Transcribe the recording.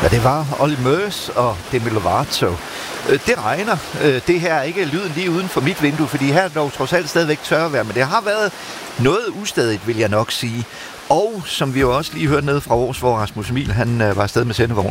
Ja, det var Olly Murs og Demi Lovato. Det regner. Det her er ikke lyden lige uden for mit vindue, fordi her er dog trods alt stadigvæk tørvejr, men det har været noget ustadigt, vil jeg nok sige. Og som vi jo også lige hørte ned fra Aarhus, hvor Rasmus Emil, han var afsted med sendevogn,